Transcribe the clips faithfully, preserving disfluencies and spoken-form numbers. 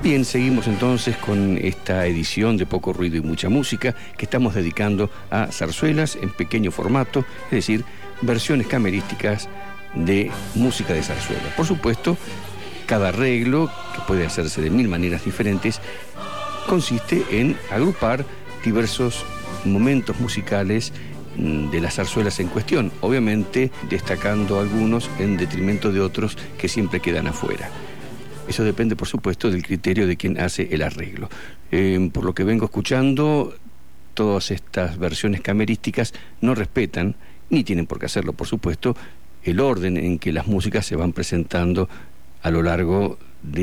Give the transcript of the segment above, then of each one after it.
Bien, seguimos entonces con esta edición de Poco Ruido y Mucha Música que estamos dedicando a zarzuelas en pequeño formato, es decir, versiones camerísticas de música de zarzuela. Por supuesto, cada arreglo, que puede hacerse de mil maneras diferentes, consiste en agrupar diversos momentos musicales de las zarzuelas en cuestión, obviamente destacando algunos en detrimento de otros que siempre quedan afuera. Eso depende, por supuesto, del criterio de quien hace el arreglo. Eh, por lo que vengo escuchando, todas estas versiones camerísticas no respetan, ni tienen por qué hacerlo, por supuesto, el orden en que las músicas se van presentando a lo largo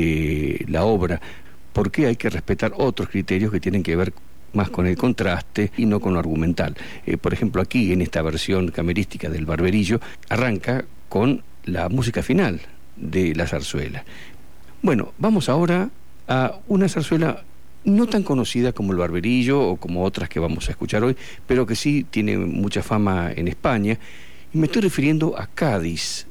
de la obra, porque hay que respetar otros criterios que tienen que ver más con el contraste y no con lo argumental. Eh, por ejemplo, aquí, en esta versión camerística del Barberillo, arranca con la música final de la zarzuela. Bueno, vamos ahora a una zarzuela no tan conocida como el Barberillo o como otras que vamos a escuchar hoy, pero que sí tiene mucha fama en España, y me estoy refiriendo a Cádiz,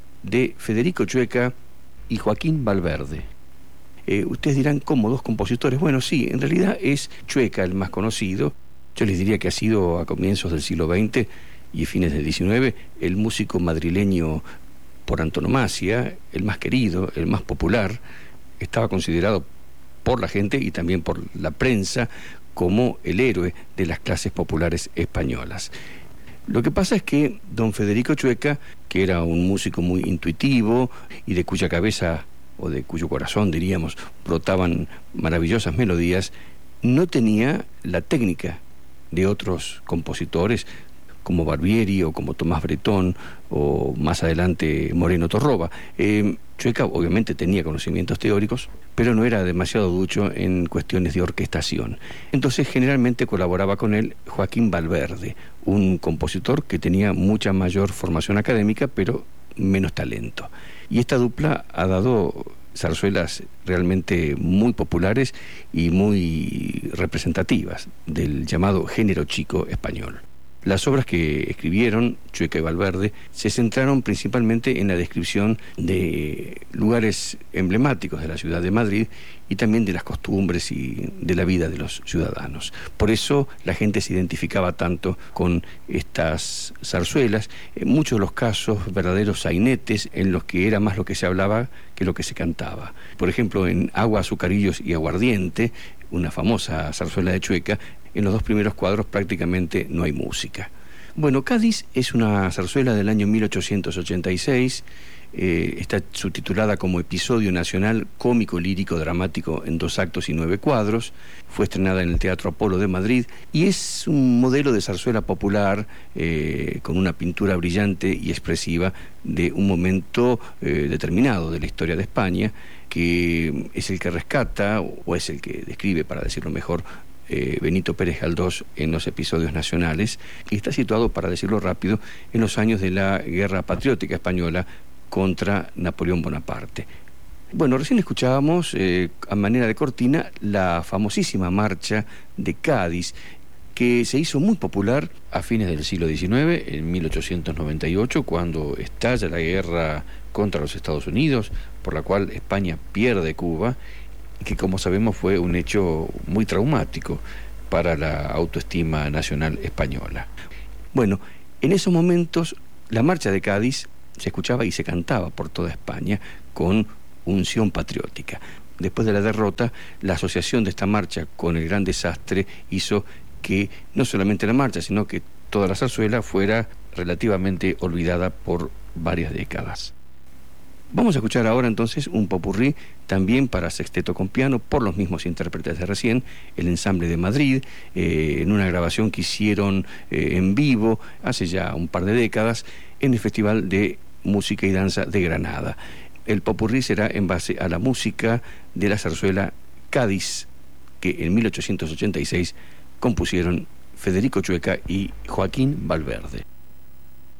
de Federico Chueca y Joaquín Valverde. Eh, ustedes dirán, ¿cómo dos compositores? Bueno, sí, en realidad es Chueca el más conocido. Yo les diría que ha sido a comienzos del siglo veinte y fines del diecinueve el músico madrileño por antonomasia, el más querido, el más popular. Estaba considerado por la gente y también por la prensa como el héroe de las clases populares españolas. Lo que pasa es que don Federico Chueca, que era un músico muy intuitivo y de cuya cabeza, o de cuyo corazón, diríamos, brotaban maravillosas melodías, no tenía la técnica de otros compositores como Barbieri o como Tomás Bretón o más adelante Moreno Torroba. Eh, Chueca obviamente tenía conocimientos teóricos, pero no era demasiado ducho en cuestiones de orquestación. Entonces generalmente colaboraba con él Joaquín Valverde, un compositor que tenía mucha mayor formación académica, pero menos talento. Y esta dupla ha dado zarzuelas realmente muy populares y muy representativas del llamado género chico español. Las obras que escribieron Chueca y Valverde se centraron principalmente en la descripción de lugares emblemáticos de la ciudad de Madrid y también de las costumbres y de la vida de los ciudadanos. Por eso la gente se identificaba tanto con estas zarzuelas, en muchos de los casos verdaderos sainetes en los que era más lo que se hablaba que lo que se cantaba. Por ejemplo, en Agua, Azucarillos y Aguardiente, una famosa zarzuela de Chueca, en los dos primeros cuadros prácticamente no hay música. Bueno, Cádiz es una zarzuela del año mil ochocientos ochenta y seis, eh, está subtitulada como Episodio Nacional Cómico Lírico Dramático en dos actos y nueve cuadros, fue estrenada en el Teatro Apolo de Madrid y es un modelo de zarzuela popular eh, con una pintura brillante y expresiva de un momento eh, determinado de la historia de España, que es el que rescata, o es el que describe, para decirlo mejor, Eh, Benito Pérez Galdós en los Episodios Nacionales, y está situado, para decirlo rápido, en los años de la Guerra Patriótica Española contra Napoleón Bonaparte. Bueno, recién escuchábamos, eh, a manera de cortina, la famosísima marcha de Cádiz, que se hizo muy popular a fines del siglo diecinueve, en mil ochocientos noventa y ocho, cuando estalla la guerra contra los Estados Unidos, por la cual España pierde Cuba, que, como sabemos, fue un hecho muy traumático para la autoestima nacional española. Bueno, en esos momentos la marcha de Cádiz se escuchaba y se cantaba por toda España con unción patriótica. Después de la derrota, la asociación de esta marcha con el gran desastre hizo que no solamente la marcha, sino que toda la zarzuela fuera relativamente olvidada por varias décadas. Vamos a escuchar ahora entonces un popurrí también para sexteto con piano por los mismos intérpretes de recién, el Ensamble de Madrid, eh, en una grabación que hicieron eh, en vivo hace ya un par de décadas en el Festival de Música y Danza de Granada. El popurrí será en base a la música de la zarzuela Cádiz, que en mil ochocientos ochenta y seis compusieron Federico Chueca y Joaquín Valverde.